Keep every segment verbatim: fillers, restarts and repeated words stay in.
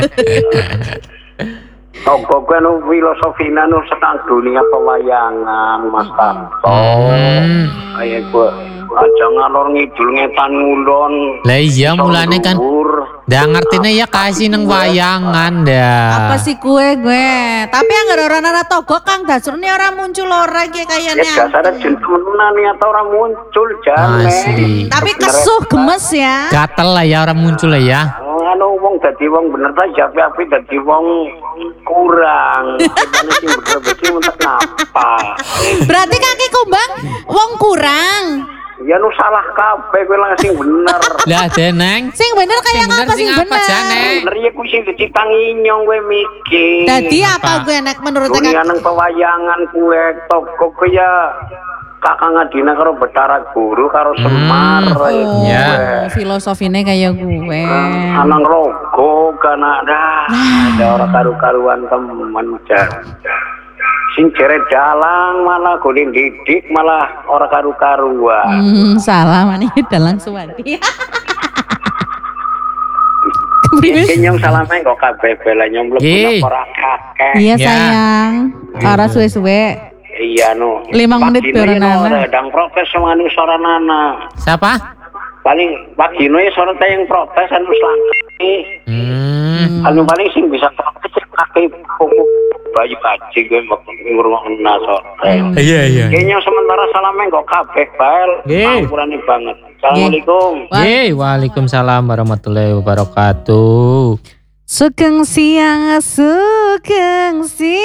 Toko kan filosofina nu senang dunia pewayangan Mas Tarto. Hmm. Kayak gue aja ngalor ngidul ngetan ngulon. Lah iya mulane kan. Dah ngertine ya kasih nang wayangan dah. Apa sih kue gue? Tapi anggar orang nana togo Kang dasarnya orang muncul orang kayak kayaknya. Ya dasarnya gentleman nih atau orang muncul jane. Asli. Tapi kesuh gemes ya. Gatel lah ya orang muncul lah ya. Anu wong dadi wong bener ta jape api dadi wong kurang. Gimana sih bener bener untuk ngapa? Berarti kaki kumbang wong kurang. Ya nu salah kabeh kowe lah sing bener. Lah deneng. Sing bener kayak apa sing bener? Bener ya ku sing dicitangi nyong kowe mikir. Dadi apa gue nek menurut Dunia nang pewayangan kue toko ku ya Kakang Adina karo Betara Guru karo Semar. Oh, ya. Filosofine kayak gue. Anang rogo kana dah. Ada orang karu-karuan temen jan. Sing jere dalang malah golin didik malah orang karu-karuan. Hmm, salah mani dalang suwadi. Iki nyong salame kok kabeh bela nyong mlebu ora kakek. Iya sayang. Ora suwe-suwe. Iya no. lima menit biar nana. Dang protes mangani suara nana. Siapa? Paling pagino ya suara tayang protes anu selangki. Hmm. Anu paling sing bisa protes kaki pokok bayi baji gue ngurungna sore. Iya iya. Kayaknya sementara salame kok kabeh bal. Ampurane banget. Assalamualaikum. Yeay, waalaikumsalam warahmatullahi wabarakatuh. Sugeng siang, sugeng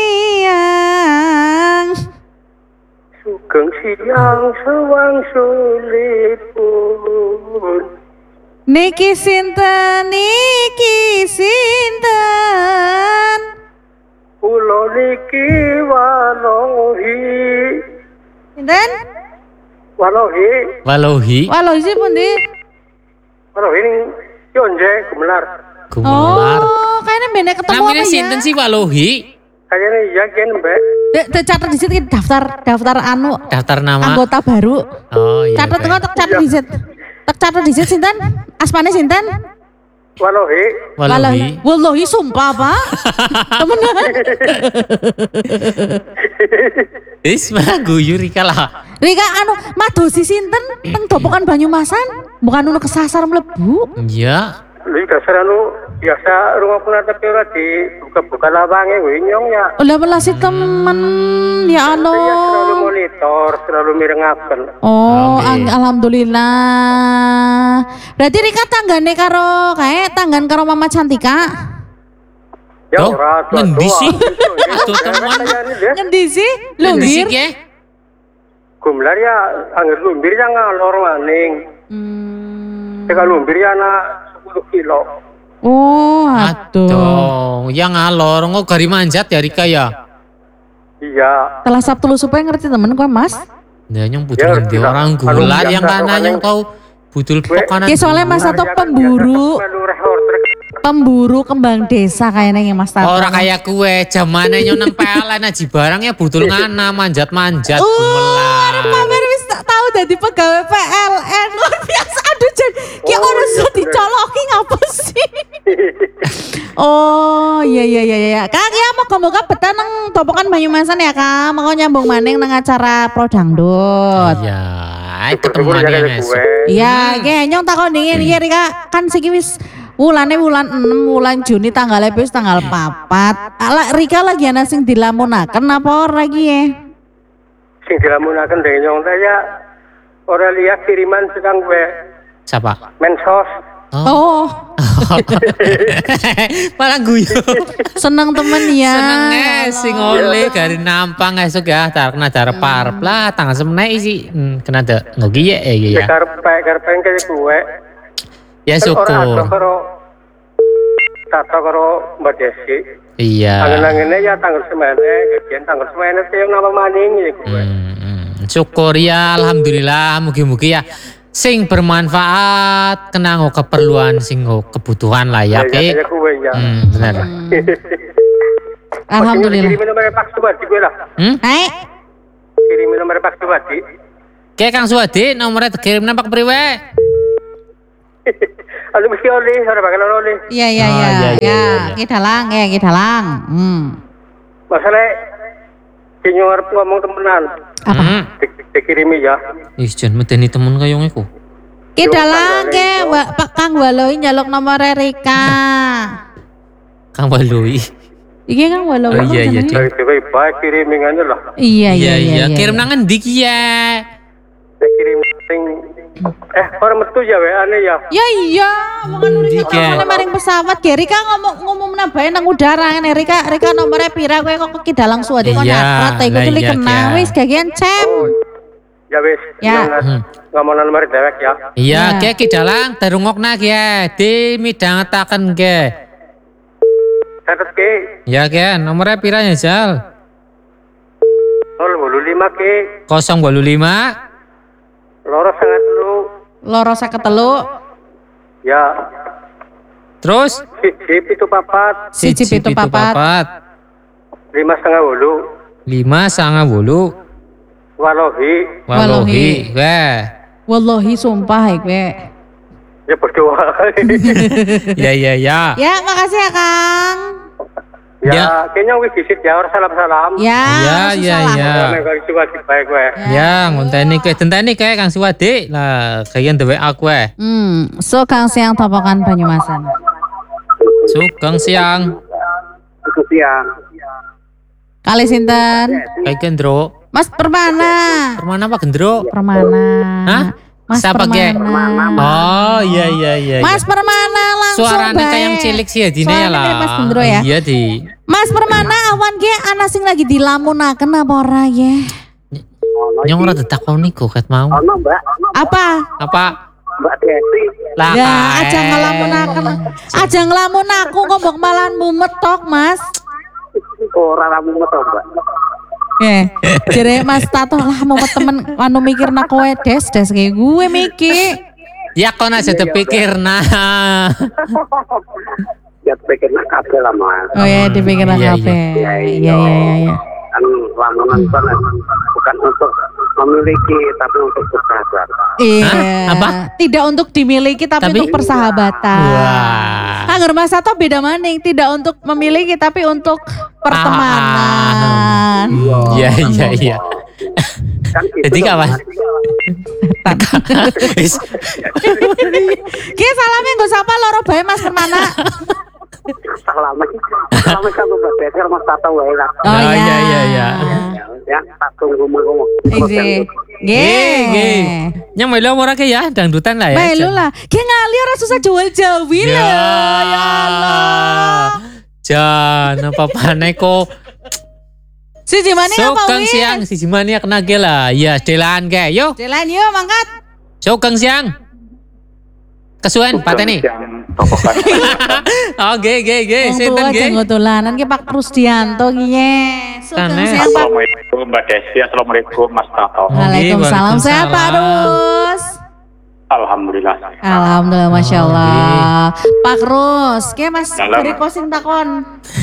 siang. Sugeng siang sewang sulit pun. Niki sinten, niki sinten. Kula niki walohi. Sinten? Walohi. Walohi. Walohi sih pundi? Walohi ning Yonje Gemelar. Gemelar. Oh, kayaknya beda ketemu namanya apa ya? sinten sih Walohi? Kayaknya iya kan Mbak. Catat di situ daftar daftar anu Daftar nama anggota baru. Oh iya. Catat tengok tak catat di situ. Tak catat di situ sinten? Aspane sinten? Walohi. Walohi. Wallahi sumpah Pak. Temenan. Is mah guyu Rika lah. Rika anu madosi sinten teng Dopokan Banyumasan? Bukan anu kesasar mlebu. Iya. Lha dasar anu biasa rungokna tapi ora di buka-buka lawange kuwi nyong ya. Ulah melasi temen ya Saya selalu Allah. monitor, selalu mirengaken. Oh, Amin. ang- alhamdulillah. Berarti Rika tanggane karo kae tanggan karo Mama Cantika. Ya Oh, ora ngendi sih? Aduh, teman. Ngendi sih? Lumbir Lumbir. ya? Gumlar ya angger lumbir ya ngalor maning. Hmm. Teka lumbir ya na sepuluh kilo. Oh, aduh. Aduh, yang ngalor kok gari manjat ya Rika ya? Iya. Telah Sabtu lu supaya ngerti temen gue Mas. Nah, yang budul Ya, ngendi tidak. orang Anu, gular biasa yang kanan orang yang yang- kau budul pok kanan. Ya soalnya Mas Tato pemburu, pemburu kembang desa kayaknya yang Mas Tato. Orang kayak kue, zamannya nyonang P L N aja barangnya budul ngana manjat-manjat Uh, gumelar. pamer wis tak tahu jadi pegawai P L N luar biasa. Aduh Jen, kayak Oh, orang iya, sudah bener. dicoloki ngapa sih? Oh iya iya iya iya. Kak ya moga-moga betah nang Topokan Banyumasan ya Kak. Mau nyambung maning nang acara Pro Dangdut. Iya, ketemu yang esok. Iya, kayak nyong takon dingin iya Rika kan siki wis wulane wulan enam wulan Juni tanggalnya wis tanggal papat. Ala Rika lagi ana sing dilamunaken apa ora lagi ya? Sing dilamunaken dari nyong saya ora lihat kiriman sedang gue Siapa? mensos. Oh, Malah guyu. seneng temen ya. Seneng eh sing oleh gari nampang esok ya. Tar kena dar parp lah tanggal semene isi. Hmm, kena ada ngogi ya eh ya. Karpe karpe kayak gue. Ya Orang ada syukur. karo tata karo Mbak Desi. Iya. Angen-angennya ya tanggal semene, kemudian tanggal semene itu yang nama maning ya gue. Hmm, hmm. Syukur ya alhamdulillah mugi-mugi ya sing bermanfaat kena nggo keperluan sing nggo kebutuhan lah ya Ya, Ki. ya gue ya. Hmm, benar. Alhamdulillah. Kirimin nomor Pak Subadi gue lah. Hmm? Hai. Kirimin nomor Pak Subadi. Kayak Kang Suwadi nomornya dikirim nampak priwe. Alu mesti oli, ora bakal oli. Iya iya Oh, iya. iya, iya, Ya, iya, iya. Ki Dalang, ya Ki Dalang. Hmm. Masalah senior ngomong temenan. Apa? Hmm. Dik- Dikirimi ya. Ih, jan medeni temen kaya iku. Ki Dalang ke Wa- Pak Kang Waloi njaluk nomor Rika. Kang Waloi. Iki Kang Waloi. Oh, iya, iya, jenenge? Dik. Dari dewe bae kirimi ngene lah. Iya iya iya. Kirim nang endi ki ya? Dikirim sing eh orang metu ya we ane ya. Ya iya, omongan Endi, Rika Ke? ngomongnya maring pesawat. Ge Rika ngomong ngomong nabae nang udara ngene Rika, Rika nomornya pira kowe kok Ki Dalang suwadi kok Iya, nyatrat ta iku lah tuli iya, kena Ki. wis gagian cem. Ya wis. Ya. Hmm. Ngomong nomor dewek ya. Iya, Ya. Ki Ki Dalang dirungokna ki ya. Dimidhangetaken ki. Catat ke Ya ki, nomornya pira ya, Jal? nol lima ke nol dua lima loro sangat lu Loro seket telu, ya terus siji pitu papat siji pitu papat, lima setengah wolu lima sanga wolu walohi walohi. Weh. wallahi sumpah kowe. ya berdoa. Ya ya ya. Ya, makasih ya Kang. Ya, Ya. kayaknya wis disit ya orang salam-salam. Ya, Ya, langsung ya, salam. ya. Nek kali suka baik gue. Ya, ngonteni kowe denteni kae Kang Suwadi. Lah, kalian dewe aku eh. Hmm, so Kang Siang Topokan Banyumasan. Sugeng siang. Itu siang. Kali sinten? Kayak gendro. Mas Permana. Permana apa gendro? Permana. Hah? Mas Siapa, Ge? Permana. Oh, iya iya iya. Mas iya. Permana langsung Suaranya bae. kayak yang cilik sih ya dine ya Suaranya lah. mirip Mas Gendro ya. Iya di. Mas Permana awan ge ana sing lagi dilamunaken apa ora ye? Nyong ora ditakoni kok ket mau. Ono Mbak, Apa? Apa? Mbak Desi. Lah Ya, kae. aja ngelamunaken. Aja ngelamun aku kok mbok malan mumet tok, Mas. Ora ramu metu Mbak. Eh, jere Mas Tato lah mumet temen anu mikirna kowe des des kayak gue mikir. Ya kon aja dipikir nah. Ya pikirnya kabel lah Mas. Oh ya dipikirna Iya, kabeh. iya. Iya iya iya iya. Kan lamunan kan bukan untuk memiliki tapi untuk bersahabat. Iya. Hah? Apa? Tidak untuk dimiliki tapi, Tapi- untuk persahabatan. Wah. Angger Mas Tato beda maning, tidak untuk memiliki tapi untuk pertemanan. Iya iya iya. Kan itu Jadi dong, kawan. Mas. Wis. Ki salame nggo sapa loro bae Mas Permana. Salam. Salam sama Mbak Desi Mas Tato wae lah. Oh Oh, iya iya, iya, iya. Ya, tak tunggu ngomong. Nggih. Nggih, nggih. Nggih. Nyang melu ora ke ya dangdutan lah ya. Melu lah. Ki ngali ora susah jual jawi Ya. lho. Ya Allah. Jan apa pane kok. Si Jimani apa Sugeng wis? siang si Jimani kena ge lah. Iya, delan ke. Yo. Jalan yuk mangkat. Sugeng siang. Kesuwen pateni. Topokan. Oh, ge ge ge, Wong sinten tua ge? jenggot dolanan ki Pak Rusdianto ki ye. Sugeng Sanes. siang Pak. Assalamualaikum Mbak Desi, Assalamualaikum Mas Tato. Waalaikumsalam. Sehat Pak Rus. Alhamdulillah. Alhamdulillah, masya Allah. Pak Rus, ke Mas Salam. beri kosing takon.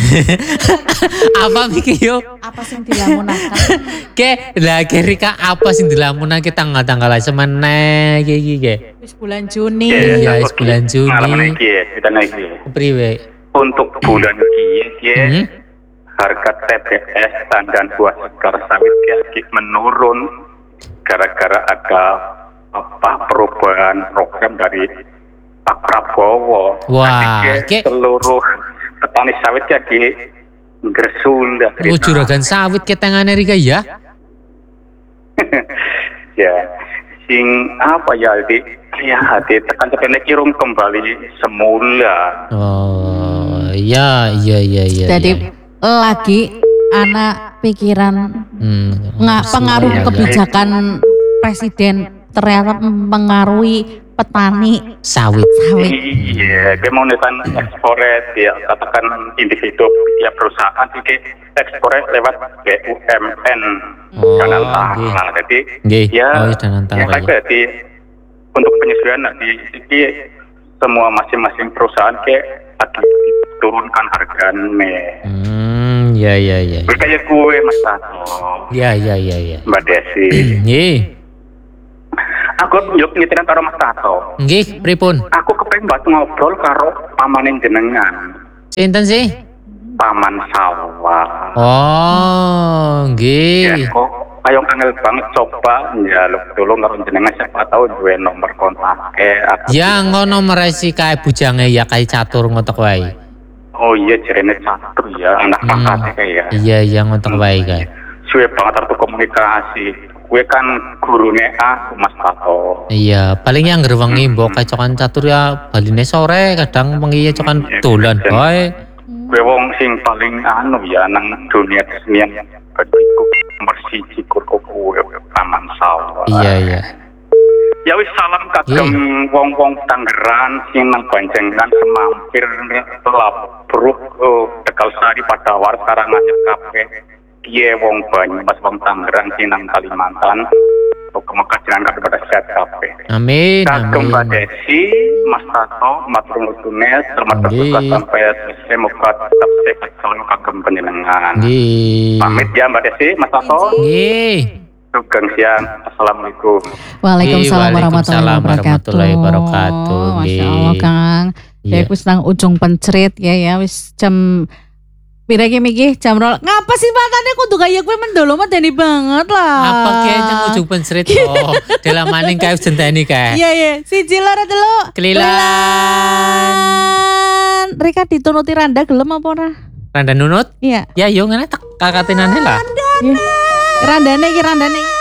Apa mikir yo? Apa sing dilamunaken? Ke lah Rika apa sing dilamunake tanggal-tanggal semene iki iki ge. Wis bulan Juni. Iya, wis bulan Juni. Pengalaman iki ya, kita naik ya. Priwe? Untuk bulan iki ya, Hmm? harga T B S dan buah segar sawit ya menurun gara-gara ada apa perubahan program dari Pak Prabowo. Wah, Jadi, ke- seluruh petani sawit jadi gersul Oh, juragan sawit ke tengane Rika ya? ya sing apa ya di ya hati tekan tekan kirung kembali semula. Oh, iya iya iya iya. Jadi iya. lagi anak pikiran Hmm, nggak pengaruh iya, iya. kebijakan presiden ternyata mempengaruhi petani Sawit. sawit. Iya, kemudian ekspor ya katakan individu ya perusahaan itu ekspor lewat B U M N Oh, Kanan nggih. Tangan. Jadi Nggih. ya, Oh, iya, Kanan Tangan, ya iya. berarti untuk penyesuaian nanti ini semua masing-masing perusahaan ke lagi turunkan harganya. Hmm, iya iya iya. Kayak gue Mas Tato, Iya iya iya iya. Mbak Desi. Nggih. Aku yuk nyetiran karo Mas Tato. Nggih, pripun? Aku kepengin banget ngobrol karo pamanen jenengan. Sinten sih? Paman Sawah. Oh, Ya nggih. kok ayo angel banget coba njaluk tulung karo jenengan siapa tahu duwe nomor kontake. Ya ngono meresi kae bujange ya kae catur ngotok wae. Oh iya jarene catur ya anak Hmm. pangkatnya kayak ya. Iya, iya ngotok wae kae. Suwe banget artu komunikasi. Gue kan gurune aku Mas Tato. Iya, paling yang ngerwengi mbok kae cokan catur ya baline sore kadang wengi cokan dolan wae. Gue wong sing paling anu ya nang dunia kesenian badiku nomor siji kurko kuwe Paman Sawah. Iya, iya. Ya wis salam kagem wong-wong Tangerang sing nang Banjengan semampir labruk oh, Tegal Sari pada war sarang anyep kabeh. Piye wong Banyumas wong Tangerang sing nang Kalimantan. Muga-muga jenengan kabeh pada sehat kabeh. Amin, Kagem Mbak amin. Desi, Mas Tato, matur nuwun selamat Nggih. bertugas sampai selesai muga tetap sehat selalu kagem panjenengan. Nggih. Pamit ya Mbak Desi, Mas Tato. Nggih. Sugeng siang. Assalamualaikum. Waalaikumsalam Waalaikumsalam warahmatullahi warahmatullahi wabarakatuh. wabarakatuh. Masya Allah Kang. Ya Iya. wis nang ujung pencrit ya ya wis jam pira iki Miki? Jam rolas. Ngapa sih matane kudu kaya kowe mendolo medeni banget lah. Apa kae yang ujung pensrit oh, dalam maning kae jenteni kae. Iya iya, siji loro telu. Kelilan. Kelilan. Rika ditunuti Randa gelem apa ora? Randa nunut? Iya. Ya yo ngene tak kakatinane lah. Iya. Randane iki randane.